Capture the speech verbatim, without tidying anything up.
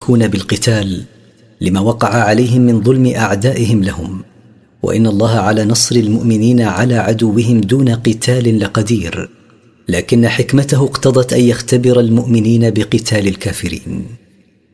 المشركون بالقتال لما وقع عليهم من ظلم أعدائهم لهم، وإن الله على نصر المؤمنين على عدوهم دون قتال لقدير، لكن حكمته اقتضت أن يختبر المؤمنين بقتال الكافرين.